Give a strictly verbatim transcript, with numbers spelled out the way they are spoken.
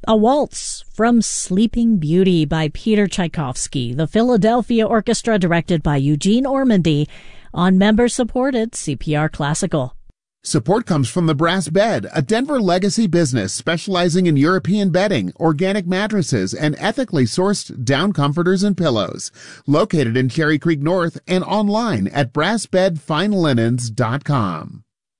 A waltz from Sleeping Beauty by Peter Tchaikovsky, the Philadelphia Orchestra directed by Eugene Ormandy, on member-supported C P R Classical. Support comes from the Brass Bed, a Denver legacy business specializing in European bedding, organic mattresses, and ethically sourced down comforters and pillows. Located in Cherry Creek North and online at brass bed fine linens dot com.